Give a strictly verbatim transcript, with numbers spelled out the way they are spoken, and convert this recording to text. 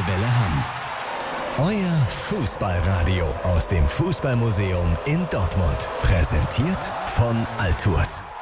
Welle Hamm. Euer Fußballradio aus dem Fußballmuseum in Dortmund. Präsentiert von Altours.